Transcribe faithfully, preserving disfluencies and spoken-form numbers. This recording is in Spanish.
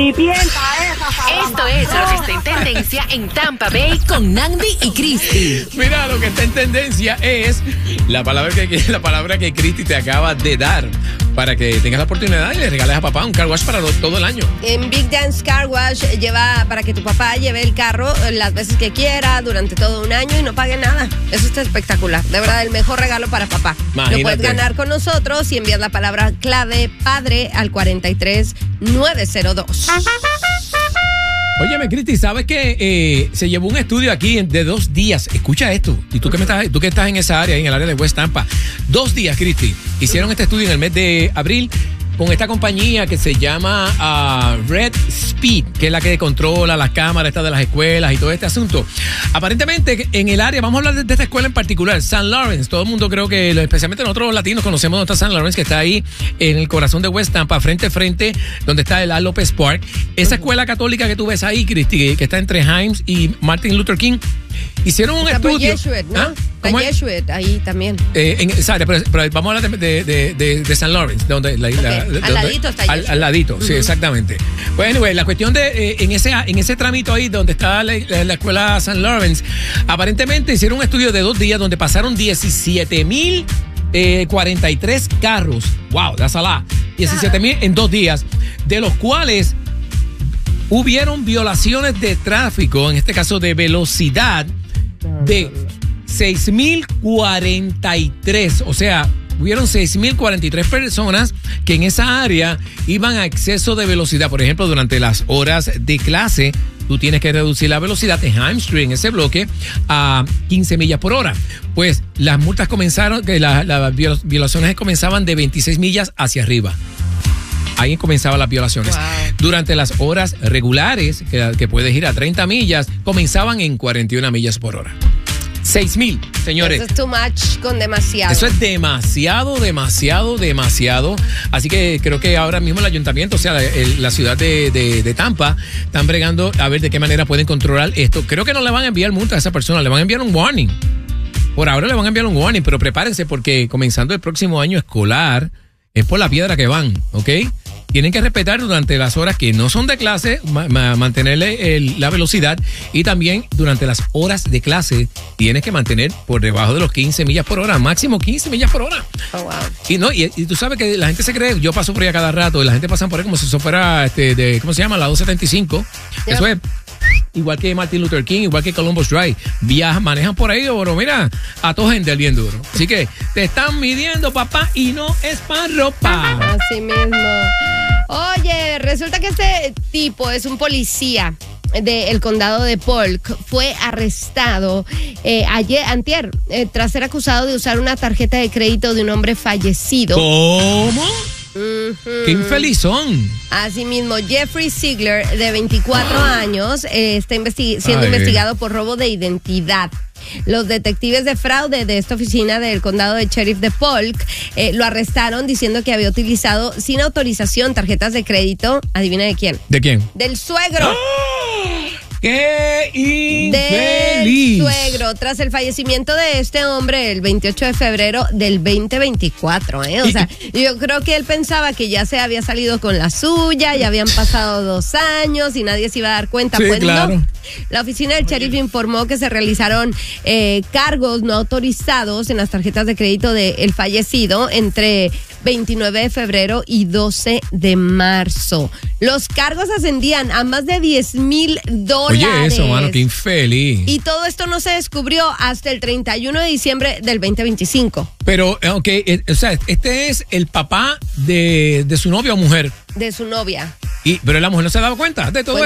Cenicienta esa. Esto es lo que está en tendencia en Tampa Bay con Nandi y Cristi. Mira, lo que está en tendencia es la palabra que, la palabra que Cristi te acaba de dar para que tengas la oportunidad y le regales a papá un car wash para lo, todo el año. En Big Dance Car Wash lleva para que tu papá lleve el carro las veces que quiera durante todo un año y no pague nada. Eso está espectacular. De verdad, el mejor regalo para papá. Imagínate. Lo puedes ganar con nosotros si envías la palabra clave padre al cuarenta y tres nueve cero dos. Óyeme, Cristi, ¿sabes que eh, se llevó un estudio aquí de dos días? Escucha esto. Y tú que, me estás, tú que estás en esa área, en el área de West Tampa. Dos días, Cristi. Hicieron este estudio en el mes de abril con esta compañía que se llama uh, Red Speed, que es la que controla las cámaras estas de las escuelas y todo este asunto. Aparentemente, en el área, vamos a hablar de, de esta escuela en particular, San Lawrence. Todo el mundo creo que, especialmente nosotros los latinos, conocemos dónde está San Lawrence, que está ahí en el corazón de West Tampa, frente a frente, donde está el A. López Park. Esa escuela católica que tú ves ahí, Cristi, que está entre Himes y Martin Luther King, hicieron un está estudio. Jesuit, ¿no? ¿Ah? ¿Cómo es? Jesuit, ahí también. Eh, en esa área, pero, pero vamos a hablar de, de, de, de San Lawrence, donde la, Okay. la, Al donde, ladito está al, al ladito, uh-huh. Sí, exactamente. Pues anyway, la cuestión de eh, en ese en ese trámite ahí donde está la, la, la escuela San Lawrence, aparentemente hicieron un estudio de dos días donde pasaron diecisiete mil cuarenta y tres carros. Wow, that's a lot. diecisiete mil en dos días, de los cuales hubieron violaciones de tráfico, en este caso de velocidad, de seis mil cuarenta y tres. O sea, hubieron seis mil cuarenta y tres personas que en esa área iban a exceso de velocidad. Por ejemplo, durante las horas de clase, tú tienes que reducir la velocidad en Hime Street, en ese bloque, a quince millas por hora. Pues las multas comenzaron, que las la violaciones comenzaban de veintiséis millas hacia arriba. Ahí comenzaban las violaciones. Wow. Durante las horas regulares, que, que puedes ir a treinta millas, comenzaban en cuarenta y una millas por hora. seis mil, señores. Eso es too much con demasiado. Eso es demasiado, demasiado, demasiado. Así que creo que ahora mismo el ayuntamiento, o sea, la, el, la ciudad de, de, de Tampa, están bregando a ver de qué manera pueden controlar esto. Creo que no le van a enviar multa a esa persona, le van a enviar un warning. Por ahora le van a enviar un warning, pero prepárense porque comenzando el próximo año escolar, es por la piedra que van, ¿ok? Tienen que respetar durante las horas que no son de clase, ma- ma- mantenerle el, la velocidad, y también durante las horas de clase tienes que mantener por debajo de los quince millas por hora, máximo quince millas por hora. Oh, wow. Y no y, y tú sabes que la gente se cree, yo paso por ahí a cada rato y la gente pasa por ahí como si eso fuera, este, de, ¿cómo se llama? La doscientos setenta y cinco. Yep. Eso es igual que Martin Luther King, igual que Columbus Drive. Viajan, manejan por ahí, pero mira, a toda gente bien duro. Así que te están midiendo, papá, y no es para ropa. Así mismo. Oye, resulta que este tipo es un policía del condado de Polk. Fue arrestado eh, ayer, antier, eh, tras ser acusado de usar una tarjeta de crédito de un hombre fallecido. ¿Cómo? Uh-huh. ¡Qué infelizón! Asimismo, Jeffrey Ziegler, de veinticuatro años, eh, está investi- siendo Ay. investigado por robo de identidad. Los detectives de fraude de esta oficina del condado de Sheriff de Polk eh, lo arrestaron diciendo que había utilizado sin autorización tarjetas de crédito. ¿Adivina de quién? ¿De quién? Del suegro. ¡Qué Del infeliz! suegro, tras el fallecimiento de este hombre el veintiocho de febrero del veinte veinticuatro, ¿eh? O sea, yo creo que él pensaba que ya se había salido con la suya, ya habían pasado dos años y nadie se iba a dar cuenta. Sí, pues claro. no. La oficina del sheriff informó que se realizaron eh, cargos no autorizados en las tarjetas de crédito del fallecido entre veintinueve de febrero y doce de marzo. Los cargos ascendían a más de diez mil dólares. Oye, eso, mano, qué infeliz. Y todo esto no se descubrió hasta el treinta y uno de diciembre del veinte veinticinco. Pero, ok, eh, o sea, este es el papá de, de su novia o mujer. De su novia. Y, pero la mujer no se ha dado cuenta de todo. Pues